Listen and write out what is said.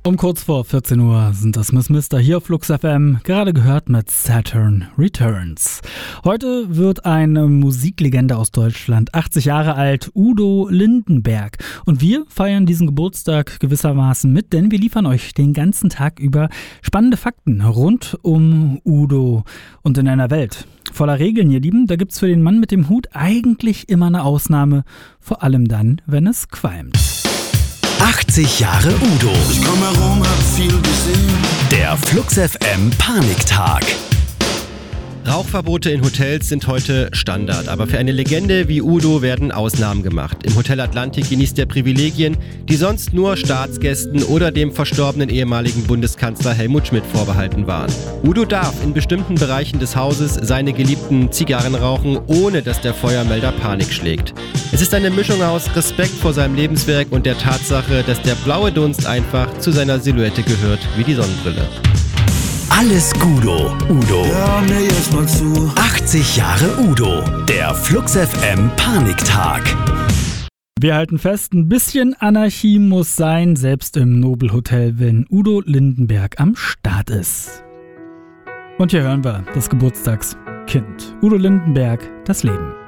Um kurz vor 14 Uhr sind das Miss Mister hier auf Flux FM, gerade gehört mit Saturn Returns. Heute wird eine Musiklegende aus Deutschland 80 Jahre alt, Udo Lindenberg. Und wir feiern diesen Geburtstag gewissermaßen mit, denn wir liefern euch den ganzen Tag über spannende Fakten rund um Udo. Und in einer Welt voller Regeln, ihr Lieben, da gibt's für den Mann mit dem Hut eigentlich immer eine Ausnahme, vor allem dann, wenn es qualmt. 80 Jahre Udo. Ich komm herum, hab viel gesehen. Der Flux FM Paniktag. Rauchverbote in Hotels sind heute Standard, aber für eine Legende wie Udo werden Ausnahmen gemacht. Im Hotel Atlantik genießt er Privilegien, die sonst nur Staatsgästen oder dem verstorbenen ehemaligen Bundeskanzler Helmut Schmidt vorbehalten waren. Udo darf in bestimmten Bereichen des Hauses seine geliebten Zigarren rauchen, ohne dass der Feuermelder Panik schlägt. Es ist eine Mischung aus Respekt vor seinem Lebenswerk und der Tatsache, dass der blaue Dunst einfach zu seiner Silhouette gehört wie die Sonnenbrille. Alles Gudo, Udo. Hör mir jetzt mal zu. 80 Jahre Udo. Der Flux FM Paniktag. Wir halten fest, ein bisschen Anarchie muss sein, selbst im Nobelhotel, wenn Udo Lindenberg am Start ist. Und hier hören wir das Geburtstagskind. Udo Lindenberg, das Leben.